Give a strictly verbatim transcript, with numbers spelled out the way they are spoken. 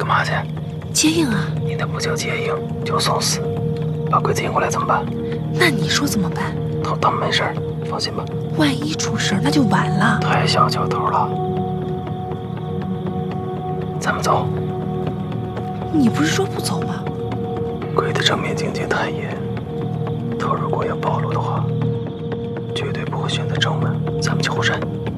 嘛去？ 接应啊！ 你那不叫接应，叫送死。把鬼子引过来怎么办？ 那你说怎么办？ 他他们没事，放心吧。 万一出事那就晚了。 太小瞧头了。咱们走。 你不是说不走吗？ 鬼的正面警戒太严，他如果要暴露的话，绝对不会选择正门。咱们去后山。